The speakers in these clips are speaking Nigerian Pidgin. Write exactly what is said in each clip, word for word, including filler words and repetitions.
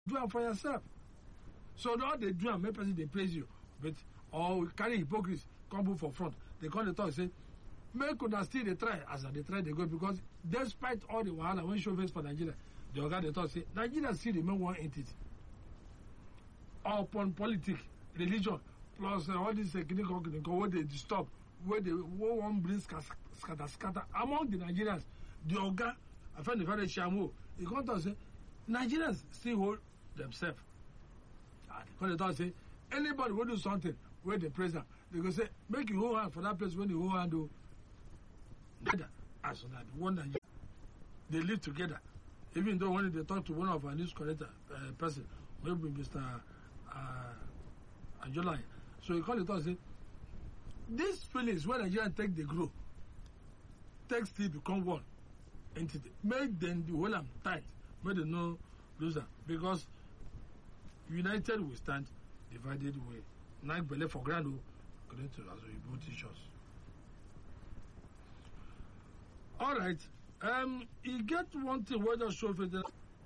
do it for yourself. So now they do and make person they praise you, but or carry hypocrisy, come put for front. They call the talk say, make una still they try as they try they go because despite all the wahala when show face for Nigeria, the organ they talk say Nigeria still remain one entity. Upon politics, religion, plus uh, all these technical uh, where they disturb, where they where one brings scatter scatter among the Nigerians, the organ I find the very shamu. He come to say Nigerians still hold themselves. Because they don't say anybody will do something where they praise them. They go say, make you hold hand for that place when you hold hand do together as that one Nigeria. They live together. Even though when they talk to one of our news corrector uh, person, maybe Mister Uh, Anjola. So he call it and say, these feelings when Nigeria take the grow, take still become one entity. Make them the whole am tight. Make them no loser. Because united we stand, divided we Nike belle for grand according to as we both teachers. All right. Um, you get one thing where just show the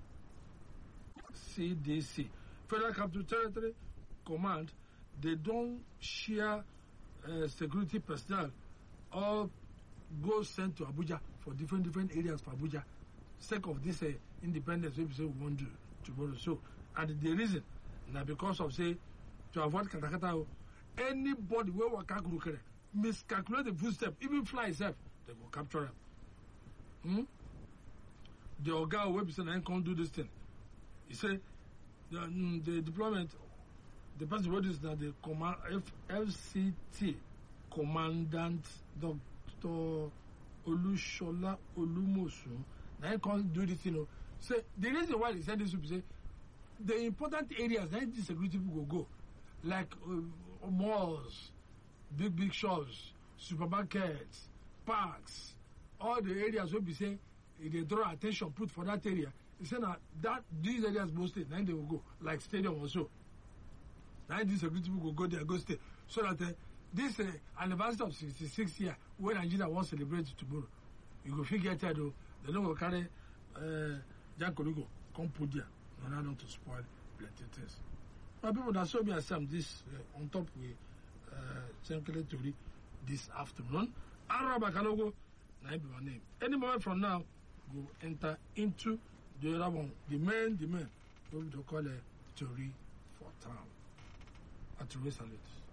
C D C, Federal Capital Territory Command. They don't share uh, security personnel or go sent to Abuja for different different areas for Abuja. Sake of this uh, independence, we say we want to tomorrow. So, and the reason now because of say to avoid katakata, anybody where waka kurukere miscalculate the footstep, even fly itself, they will capture them. Hmm? The Oga website and can't do this thing. He said the, mm, the deployment, the person who is that the command F C T Commandant Doctor Olushola Olumosu. Now he can't do this thing. You know. Say the reason why he said this is say the important areas that this security people will go, like uh, malls, big big shops, supermarkets, parks. All the areas where we say they draw attention put for that area. They say now that these areas mostly now they will go like stadium also. Now these security people will go there, go stay, so that uh, this uh, anniversary of sixty-six year when Nigeria wants to celebrate tomorrow, you go figure that though they don't go carry uh, Jack Kolugo come put there, no not to spoil plenty things. But people that saw me as some this uh, on top with uh, Senkele this afternoon. Araba Kalogo. That be my name. Any moment from now, go enter into the other one, the main, the main, what we call a Tori for town. At the salute.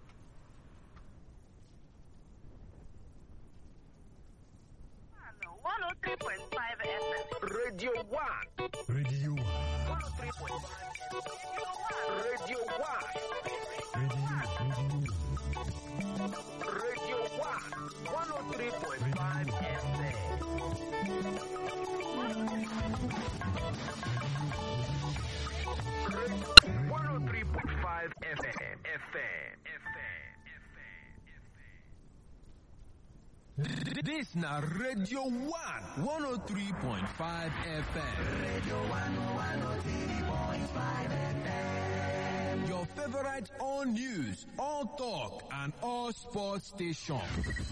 one oh three point five F M. Radio One. Radio One. one oh three point five. Radio One. Radio, radio. Radio One. one oh three point five F M. one oh three point five F M. F M. This na Radio One, one oh three point five F M. Radio One, one oh three point five F M. Your favorite all news, all talk, and all sports station.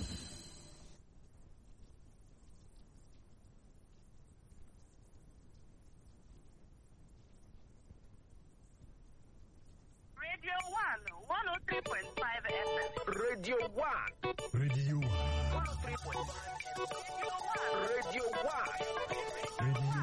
Radio One, one oh three point five F M. Radio One. Radio One. one oh three point five. Radio One. Radio